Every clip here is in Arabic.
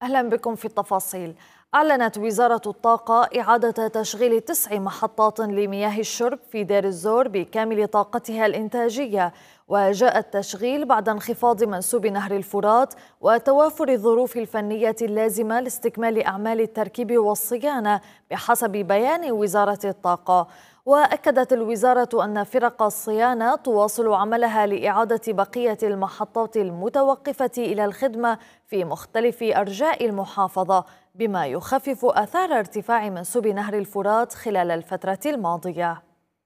أهلا بكم في التفاصيل. أعلنت وزارة الطاقة إعادة تشغيل 9 محطات لمياه الشرب في دير الزور بكامل طاقتها الإنتاجية، وجاء التشغيل بعد انخفاض منسوب نهر الفرات وتوافر الظروف الفنية اللازمة لاستكمال أعمال التركيب والصيانة بحسب بيان وزارة الطاقة. وأكدت الوزارة أن فرق الصيانة تواصل عملها لإعادة بقية المحطات المتوقفة إلى الخدمة في مختلف أرجاء المحافظة، بما يخفف آثار ارتفاع منسوب نهر الفرات خلال الفترة الماضية.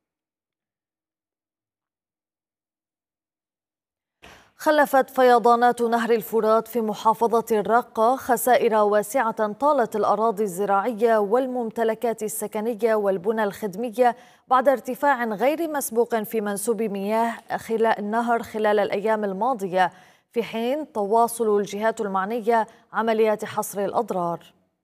خلفت فيضانات نهر الفرات في محافظة الرقة خسائر واسعة طالت الأراضي الزراعية والممتلكات السكنية والبنى الخدمية بعد ارتفاع غير مسبوق في منسوب مياه النهر خلال الأيام الماضية، في حين تواصل الجهات المعنية عمليات حصر الأضرار.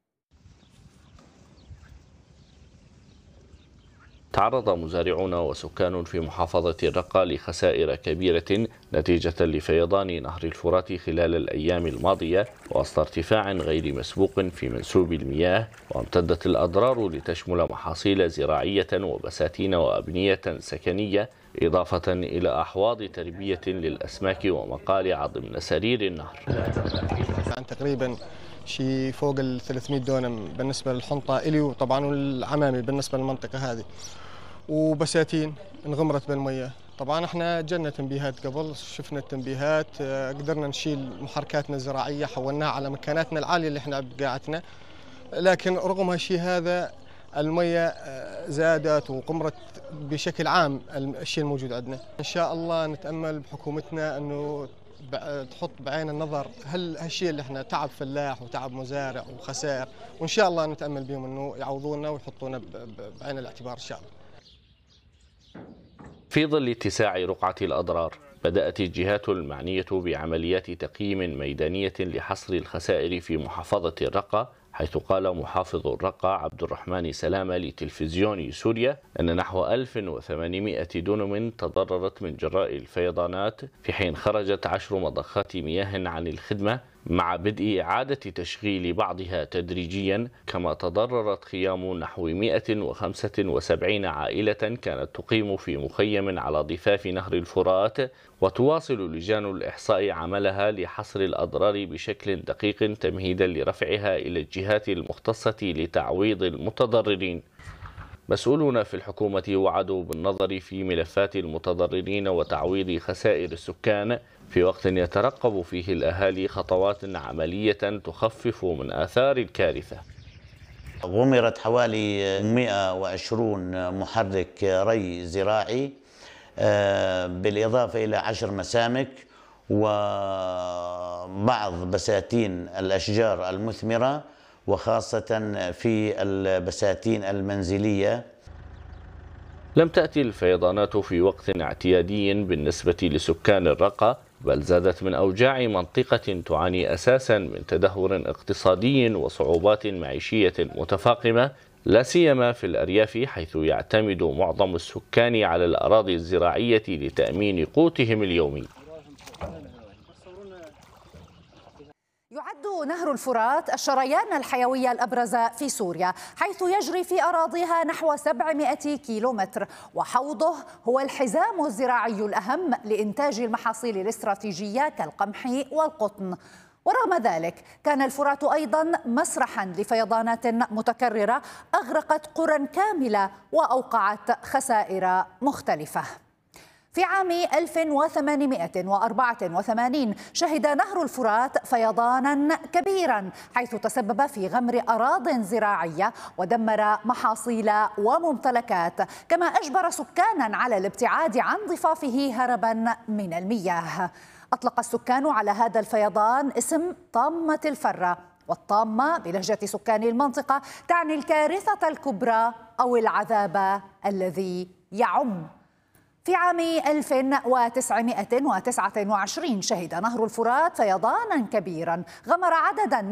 تعرض مزارعون وسكان في محافظة الرقة لخسائر كبيرة نتيجة لفيضان نهر الفرات خلال الأيام الماضية وسط ارتفاع غير مسبوق في منسوب المياه، وامتدت الأضرار لتشمل محاصيل زراعية وبساتين وأبنية سكنية، إضافة إلى أحواض تربية للأسماك ومقالع ضمن سرير النهر. تقريبا شيء فوق ال 300 دونم بالنسبة للحنطة إلي، وطبعا والعمامي بالنسبة للمنطقة هذه، وبساتين انغمرت بالمياه. طبعا احنا جلنا تنبيهات قبل، شفنا التنبيهات، قدرنا نشيل محركاتنا الزراعية، حولناها على مكاناتنا العالية اللي احنا بقاعتنا، لكن رغم هالشيء هذا المياه زادت وقمرت بشكل عام الشيء الموجود عندنا. ان شاء الله نتأمل بحكومتنا انه تحط بعين النظر هالشيء اللي احنا تعب فلاح وتعب مزارع وخسائر، وان شاء الله نتأمل بهم انه يعوضونا ويحطونا بعين الاعتبار ان شاء الله. في ظل اتساع رقعة الأضرار، بدأت الجهات المعنية بعمليات تقييم ميدانية لحصر الخسائر في محافظة الرقة، حيث قال محافظ الرقة عبد الرحمن سلامة لتلفزيون سوريا أن نحو 1800 دونم تضررت من جراء الفيضانات، في حين خرجت 10 مضخات مياه عن الخدمة مع بدء إعادة تشغيل بعضها تدريجيا، كما تضررت خيام نحو 175 عائلة كانت تقيم في مخيم على ضفاف نهر الفرات، وتواصل لجان الإحصاء عملها لحصر الأضرار بشكل دقيق تمهيدا لرفعها إلى الجهات المختصة لتعويض المتضررين. مسؤولون في الحكومة وعدوا بالنظر في ملفات المتضررين وتعويض خسائر السكان، في وقت يترقب فيه الأهالي خطوات عملية تخفف من آثار الكارثة. غمرت حوالي 120 محرك ري زراعي، بالإضافة إلى 10 مسامك وبعض بساتين الأشجار المثمرة، وخاصة في البساتين المنزلية. لم تأتي الفيضانات في وقت اعتيادي بالنسبة لسكان الرقة، بل زادت من أوجاع منطقة تعاني أساسا من تدهور اقتصادي وصعوبات معيشية متفاقمة، لا سيما في الأرياف، حيث يعتمد معظم السكان على الأراضي الزراعية لتأمين قوتهم اليومي. يعد نهر الفرات الشريان الحيوي الأبرز في سوريا، حيث يجري في أراضيها نحو 700 كيلومتر، وحوضه هو الحزام الزراعي الأهم لإنتاج المحاصيل الاستراتيجية كالقمح والقطن. ورغم ذلك كان الفرات أيضا مسرحا لفيضانات متكررة أغرقت قرى كاملة وأوقعت خسائر مختلفة. في عام 1884 شهد نهر الفرات فيضانا كبيرا، حيث تسبب في غمر أراضٍ زراعية ودمر محاصيل وممتلكات، كما أجبر سكانا على الابتعاد عن ضفافه هربا من المياه. أطلق السكان على هذا الفيضان اسم طامة الفرة، والطامة بلهجة سكان المنطقة تعني الكارثة الكبرى أو العذاب الذي يعم. في عام 1929 شهد نهر الفرات فيضانا كبيرا غمر عددا